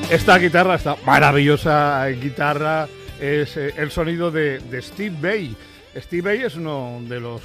Esta guitarra, esta maravillosa guitarra, es el sonido de Steve Vai. Steve Vai es uno de los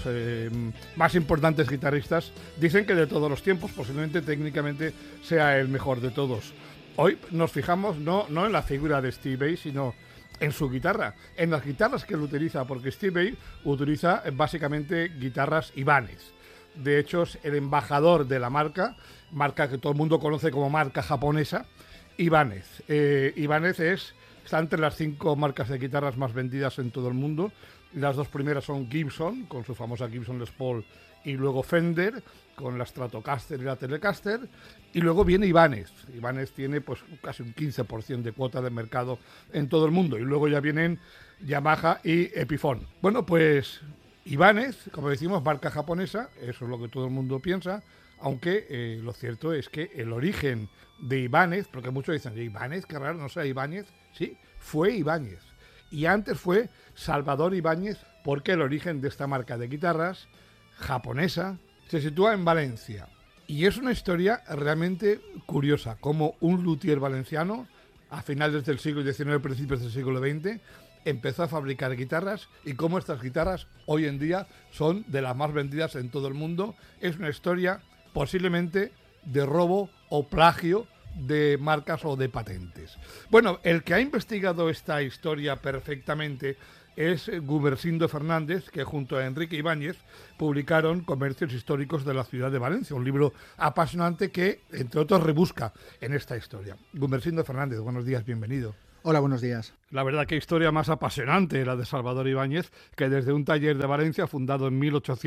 más importantes guitarristas, dicen que de todos los tiempos, posiblemente técnicamente sea el mejor de todos. Hoy nos fijamos no en la figura de Steve Vai, sino en su guitarra, en las guitarras que él utiliza, porque Steve Vai utiliza básicamente guitarras Ibanez. De hecho, es el embajador de la marca que todo el mundo conoce como marca japonesa, Ibanez. Ibanez está entre las 5 marcas de guitarras más vendidas en todo el mundo. Las 2 primeras son Gibson, con su famosa Gibson Les Paul, y luego Fender, con la Stratocaster y la Telecaster, y luego viene Ibanez. Ibanez tiene pues casi un 15% de cuota de mercado en todo el mundo, y luego ya vienen Yamaha y Epiphone. Bueno, pues Ibanez, como decimos, marca japonesa, eso es lo que todo el mundo piensa, aunque lo cierto es que el origen de Ibanez, porque muchos dicen, Ibanez, qué raro, no sea Ibáñez, sí, fue Ibáñez. Y antes fue Salvador Ibáñez, porque el origen de esta marca de guitarras japonesa se sitúa en Valencia. Y es una historia realmente curiosa, como un luthier valenciano, a finales del siglo XIX, principios del siglo XX, empezó a fabricar guitarras y cómo estas guitarras hoy en día son de las más vendidas en todo el mundo. Es una historia posiblemente de robo o plagio de marcas o de patentes. Bueno, el que ha investigado esta historia perfectamente es Gumersindo Fernández, que junto a Enrique Ibáñez publicaron Comercios Históricos de la Ciudad de Valencia, un libro apasionante que, entre otros, rebusca en esta historia. Gumersindo Fernández, buenos días, bienvenido. Hola, buenos días. La verdad, qué historia más apasionante la de Salvador Ibáñez, que desde un taller de Valencia fundado en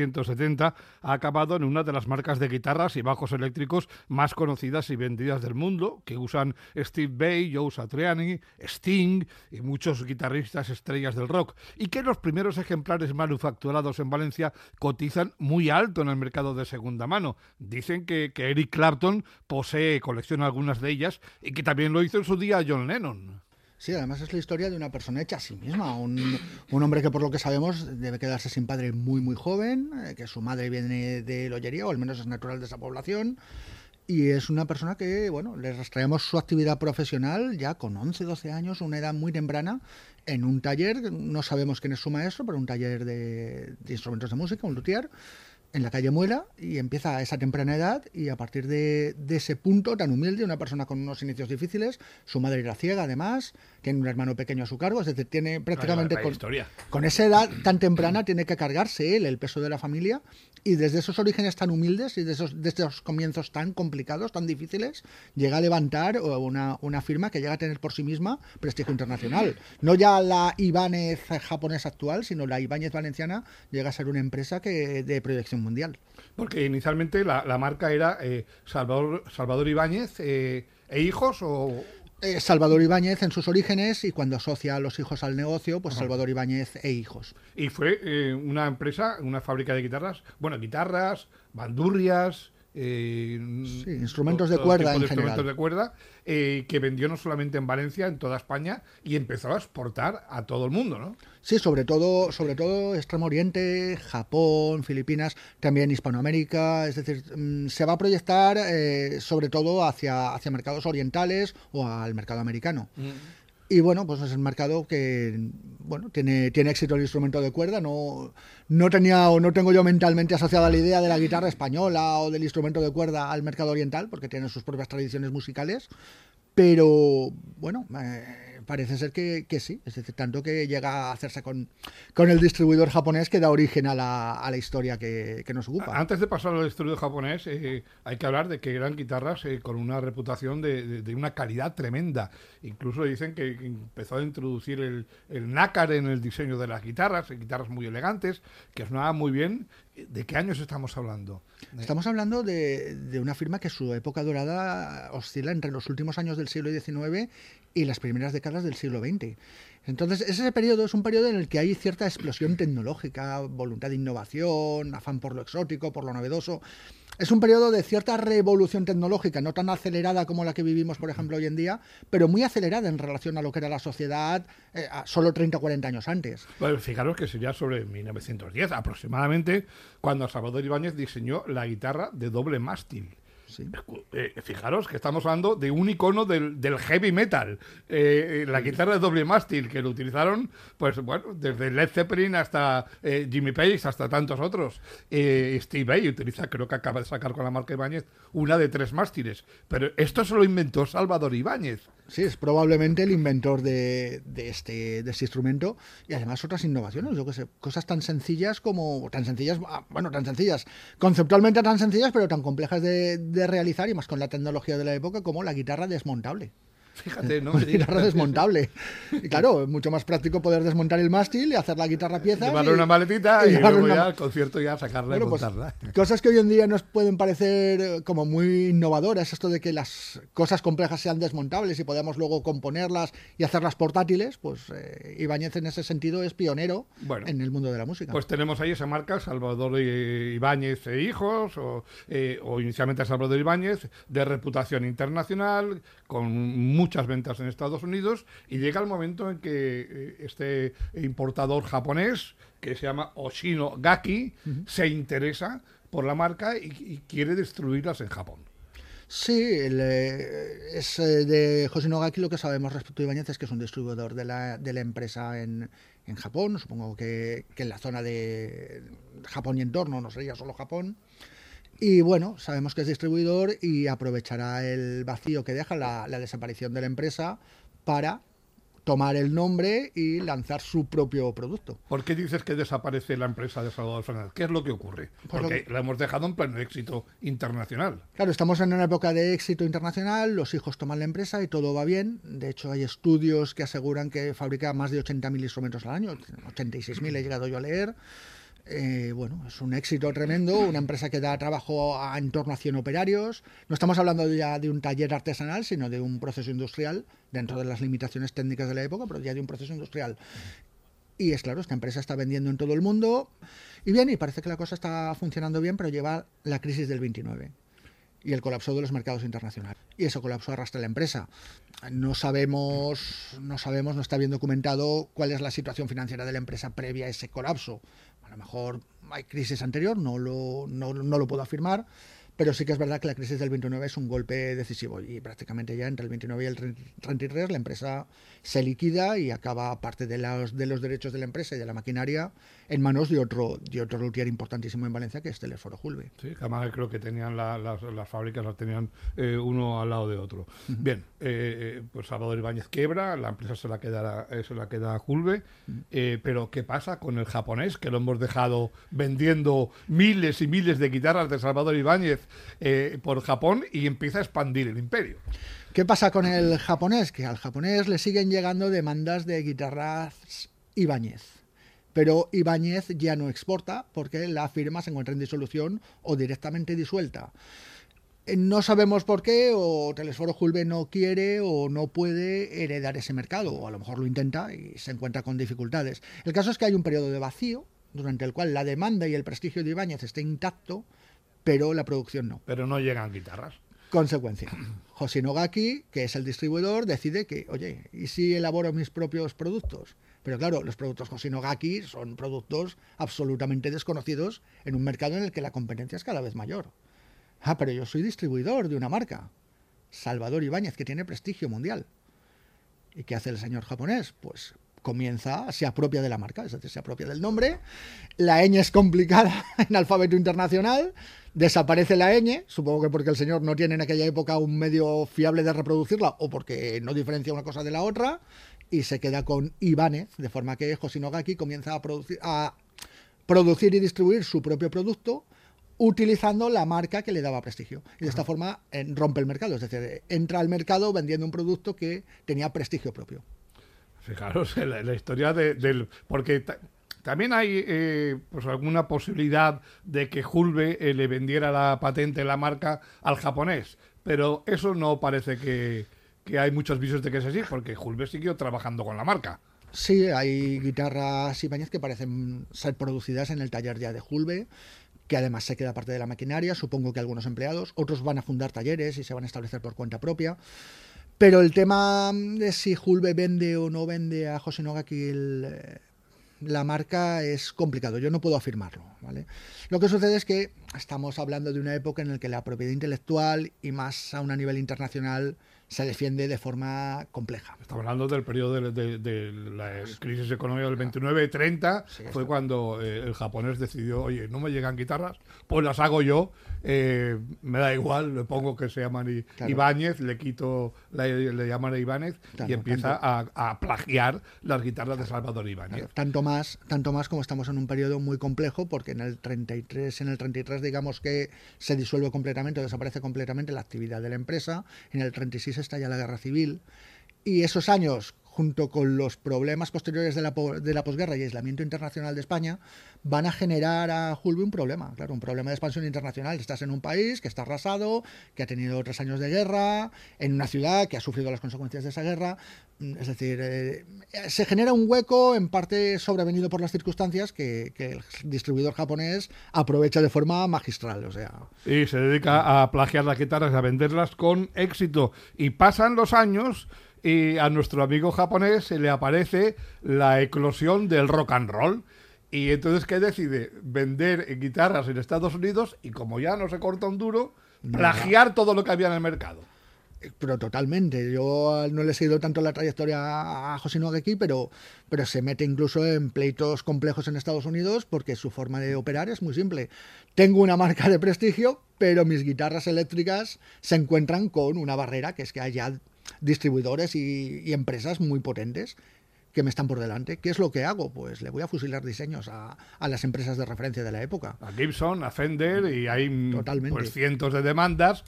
1870 ha acabado en una de las marcas de guitarras y bajos eléctricos más conocidas y vendidas del mundo, que usan Steve Vai, Joe Satriani, Sting y muchos guitarristas estrellas del rock, y que los primeros ejemplares manufacturados en Valencia cotizan muy alto en el mercado de segunda mano. Dicen que Eric Clapton colecciona algunas de ellas y que también lo hizo en su día John Lennon. Sí, además es la historia de una persona hecha a sí misma, un hombre que por lo que sabemos debe quedarse sin padre muy muy joven, que su madre viene de Lollería, o al menos es natural de esa población, y es una persona que, bueno, le rastreamos su actividad profesional ya con 11, 12 años, una edad muy temprana, en un taller, no sabemos quién es su maestro, pero un taller de instrumentos de música, un luthier, en la calle Muela, y empieza a esa temprana edad, y a partir de ese punto tan humilde, una persona con unos inicios difíciles, su madre era ciega además, tiene un hermano pequeño a su cargo, es decir, tiene prácticamente con esa edad tan temprana tiene que cargarse él el peso de la familia, y desde esos orígenes tan humildes y desde esos comienzos tan complicados, tan difíciles, llega a levantar una firma que llega a tener por sí misma prestigio internacional. No ya la Ibáñez japonesa actual, sino la Ibáñez valenciana llega a ser una empresa de proyección mundial. Porque inicialmente la marca era Salvador Ibáñez e hijos o... Salvador Ibáñez en sus orígenes, y cuando asocia a los hijos al negocio, pues Salvador Ibáñez e hijos. Y fue una empresa, una fábrica de guitarras, guitarras, bandurrias... sí, instrumentos de cuerda en general. Instrumentos de cuerda que vendió no solamente en Valencia, en toda España, y empezó a exportar a todo el mundo, ¿no? Sí, sobre todo Extremo Oriente, Japón, Filipinas, también Hispanoamérica, es decir, se va a proyectar sobre todo hacia mercados orientales o al mercado americano. Y bueno, pues es el mercado que tiene éxito el instrumento de cuerda. No tengo yo mentalmente asociada la idea de la guitarra española o del instrumento de cuerda al mercado oriental, porque tiene sus propias tradiciones musicales. Pero bueno, parece ser que sí, es decir, tanto que llega a hacerse con el distribuidor japonés que da origen a la historia que nos ocupa. Antes de pasar al distribuidor japonés, hay que hablar de que eran guitarras con una reputación de una calidad tremenda. Incluso dicen que empezó a introducir el nácar en el diseño de las guitarras muy elegantes, que sonaban muy bien. ¿De qué años estamos hablando? Estamos hablando de una firma que su época dorada oscila entre los últimos años del siglo XIX y las primeras décadas del siglo XX. Entonces, ese periodo es un periodo en el que hay cierta explosión tecnológica, voluntad de innovación, afán por lo exótico, por lo novedoso. Es un periodo de cierta revolución tecnológica, no tan acelerada como la que vivimos, por ejemplo, hoy en día, pero muy acelerada en relación a lo que era la sociedad solo 30 o 40 años antes. Bueno, fijaros que sería sobre 1910 aproximadamente, cuando Salvador Ibáñez diseñó la guitarra de doble mástil. sí. Fijaros que estamos hablando de un icono del heavy metal. La guitarra de doble mástil que lo utilizaron, pues bueno, desde Led Zeppelin hasta Jimmy Page, hasta tantos otros. Steve Vai utiliza, creo que acaba de sacar con la marca Ibáñez, una de 3 mástiles. Pero esto se lo inventó Salvador Ibáñez. Sí, es probablemente el inventor de este instrumento, y además otras innovaciones, yo que sé, cosas tan sencillas, conceptualmente tan sencillas, pero tan complejas de realizar, y más con la tecnología de la época, como la guitarra desmontable. Fíjate, ¿no? Una guitarra desmontable. Y claro, es mucho más práctico poder desmontar el mástil y hacer la guitarra a piezas. Llevarle una maletita y luego ya al concierto ya sacarla y pues, montarla. Cosas que hoy en día nos pueden parecer como muy innovadoras, esto de que las cosas complejas sean desmontables y podamos luego componerlas y hacerlas portátiles, pues Ibáñez en ese sentido es pionero en el mundo de la música. Pues tenemos ahí esa marca, Salvador Ibáñez e Hijos, o inicialmente Salvador Ibáñez, de reputación internacional, con muchas ventas en Estados Unidos, y llega el momento en que este importador japonés, que se llama Hoshino Gakki, se interesa por la marca y quiere distribuirlas en Japón. Sí, es de Hoshino Gakki lo que sabemos respecto a Ibáñez es que es un distribuidor de la empresa en Japón, supongo que en la zona de Japón y entorno, no sería solo Japón. Y bueno, sabemos que es distribuidor y aprovechará el vacío que deja la desaparición de la empresa para tomar el nombre y lanzar su propio producto. ¿Por qué dices que desaparece la empresa de Salvador Fernández? ¿Qué es lo que ocurre? Porque la hemos dejado en pleno éxito internacional. Claro, estamos en una época de éxito internacional, los hijos toman la empresa y todo va bien. De hecho, hay estudios que aseguran que fabrica más de 80.000 instrumentos al año, 86.000 he llegado yo a leer. Bueno, es un éxito tremendo, una empresa que da trabajo a en torno a 100 operarios. No estamos hablando ya de un taller artesanal, sino de un proceso industrial, dentro de las limitaciones técnicas de la época, pero ya de un proceso industrial. Y es claro, esta empresa está vendiendo en todo el mundo, y bien, y parece que la cosa está funcionando bien, pero lleva la crisis del 29 y el colapso de los mercados internacionales. Y ese colapso arrastra la empresa. No sabemos, no está bien documentado cuál es la situación financiera de la empresa previa a ese colapso. A lo mejor hay crisis anterior, no lo puedo afirmar, pero sí que es verdad que la crisis del 29 es un golpe decisivo y prácticamente ya entre el 29 y el 33 la empresa se liquida y acaba parte de los derechos de la empresa y de la maquinaria en manos de otro luthier importantísimo en Valencia, que es Telesforo Julve. Sí, además creo que tenían las fábricas, las tenían uno al lado de otro. Bien, pues Salvador Ibáñez quiebra, la empresa se la queda a Julve, pero ¿qué pasa con el japonés, que lo hemos dejado vendiendo miles y miles de guitarras de Salvador Ibáñez por Japón y empieza a expandir el imperio? ¿Qué pasa con el japonés? Que al japonés le siguen llegando demandas de guitarras Ibáñez. Pero Ibáñez ya no exporta porque la firma se encuentra en disolución o directamente disuelta. No sabemos por qué, o Telesforo Julve no quiere o no puede heredar ese mercado, o a lo mejor lo intenta y se encuentra con dificultades. El caso es que hay un periodo de vacío durante el cual la demanda y el prestigio de Ibáñez está intacto, pero la producción no. Pero no llegan guitarras. Consecuencia. Hoshino Gakki, que es el distribuidor, decide que, oye, ¿y si elaboro mis propios productos? Pero claro, los productos Hoshino Gakki son productos absolutamente desconocidos en un mercado en el que la competencia es cada vez mayor. Ah, pero yo soy distribuidor de una marca, Salvador Ibáñez, que tiene prestigio mundial. ¿Y qué hace el señor japonés? Pues se apropia de la marca, es decir, se apropia del nombre. La ñ es complicada en alfabeto internacional, desaparece la ñ, supongo que porque el señor no tiene en aquella época un medio fiable de reproducirla o porque no diferencia una cosa de la otra, y se queda con Ibáñez, de forma que Hoshino Gakki comienza a producir y distribuir su propio producto utilizando la marca que le daba prestigio. Y de esta forma rompe el mercado, es decir, entra al mercado vendiendo un producto que tenía prestigio propio. Fijaros la historia del... Porque también hay pues alguna posibilidad de que Julve le vendiera la patente, la marca, al japonés. Pero eso no parece que hay muchos visos de que es así, porque Julve siguió trabajando con la marca. Sí, hay guitarras Ibáñez que parecen ser producidas en el taller ya de Julve, que además se queda parte de la maquinaria, supongo que algunos empleados, otros van a fundar talleres y se van a establecer por cuenta propia. Pero el tema de si Julve vende o no vende a Hoshino Gakki la marca es complicado, yo no puedo afirmarlo, ¿vale? Lo que sucede es que estamos hablando de una época en la que la propiedad intelectual, y más aún a nivel internacional, se defiende de forma compleja. Estamos hablando del periodo de la crisis económica del 29-30, sí, fue cuando el japonés decidió, oye, no me llegan guitarras, pues las hago yo, me da igual, le pongo que se llaman Ibáñez, le quito, le llaman Ibáñez, claro, y empieza a plagiar las guitarras de Salvador Ibáñez. Claro, tanto más como estamos en un periodo muy complejo, porque en el 33 digamos que se disuelve completamente o desaparece completamente la actividad de la empresa, en el 36 estalla la guerra civil, y esos años, junto con los problemas posteriores de la posguerra y aislamiento internacional de España, van a generar a Hulbe un problema de expansión internacional. Estás en un país que está arrasado, que ha tenido 3 años de guerra, en una ciudad que ha sufrido las consecuencias de esa guerra. Es decir, se genera un hueco, en parte sobrevenido por las circunstancias, que el distribuidor japonés aprovecha de forma magistral. O sea, y se dedica a plagiar las guitarras, a venderlas con éxito. Y pasan los años y a nuestro amigo japonés se le aparece la eclosión del rock and roll. Y entonces, ¿qué decide? Vender guitarras en Estados Unidos y, como ya no se corta un duro, plagiar todo lo que había en el mercado. Pero totalmente. Yo no le he seguido tanto la trayectoria a Hoshino Geki, pero se mete incluso en pleitos complejos en Estados Unidos, porque su forma de operar es muy simple. Tengo una marca de prestigio, pero mis guitarras eléctricas se encuentran con una barrera, que es que hay ya distribuidores y empresas muy potentes que me están por delante. ¿Qué es lo que hago? Pues le voy a fusilar diseños a las empresas de referencia de la época. A Gibson, a Fender, y hay pues, cientos de demandas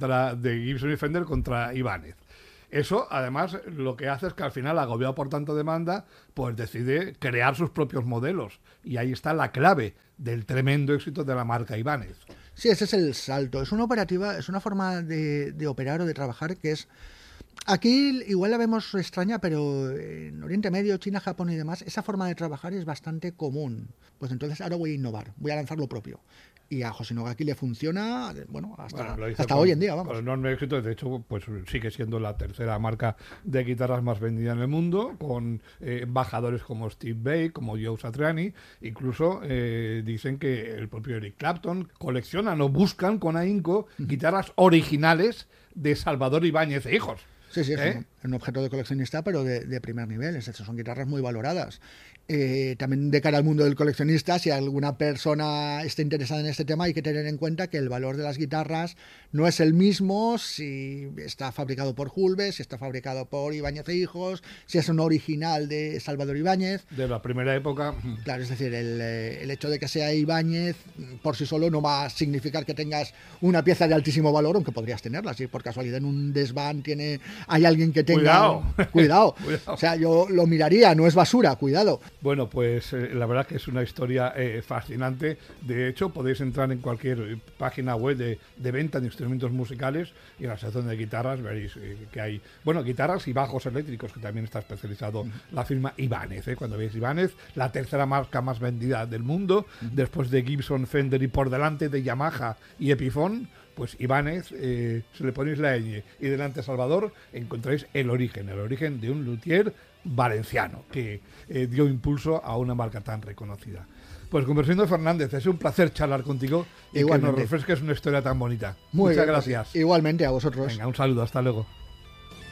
de Gibson y Fender contra Ibáñez. Eso, además, lo que hace es que al final, agobiado por tanta demanda, pues decide crear sus propios modelos. Y ahí está la clave del tremendo éxito de la marca Ibáñez. Sí, ese es el salto. Es una operativa, es una forma de operar o de trabajar que es... Aquí igual la vemos extraña, pero en Oriente Medio, China, Japón y demás, esa forma de trabajar es bastante común. Pues entonces ahora voy a innovar, voy a lanzar lo propio. Y a Hoshino Geki le funciona, bueno, hasta hoy en día, vamos. Con enorme éxito, de hecho, pues sigue siendo la tercera marca de guitarras más vendida en el mundo, con embajadores como Steve Vai, como Joe Satriani, incluso dicen que el propio Eric Clapton coleccionan o buscan con ahínco guitarras originales de Salvador Ibáñez e hijos. Sí, es un objeto de coleccionista, pero de primer nivel. Es decir, son guitarras muy valoradas. También de cara al mundo del coleccionista, si alguna persona está interesada en este tema, hay que tener en cuenta que el valor de las guitarras no es el mismo si está fabricado por Hulbe, si está fabricado por Ibáñez e hijos, si es un original de Salvador Ibáñez. De la primera época. Claro, es decir, el hecho de que sea Ibáñez por sí solo no va a significar que tengas una pieza de altísimo valor, aunque podrías tenerla. Si por casualidad en un desván hay alguien que tenga... Cuidado. O sea, yo lo miraría, no es basura, cuidado. Bueno, pues la verdad que es una historia fascinante. De hecho, podéis entrar en cualquier página web de venta de instrumentos musicales y en la sección de guitarras veréis que hay, bueno, guitarras y bajos eléctricos, que también está especializado la firma Ibáñez. Cuando veis Ibáñez, la tercera marca más vendida del mundo, después de Gibson, Fender y por delante de Yamaha y Epiphone, pues Ibáñez, si le ponéis la ñ y delante Salvador, encontráis el origen de un luthier valenciano que dio impulso a una marca tan reconocida. Pues Gumersindo Fernández, es un placer charlar contigo y igualmente, que nos refresques una historia tan bonita. Muchas gracias. Igualmente a vosotros. Venga, un saludo, hasta luego.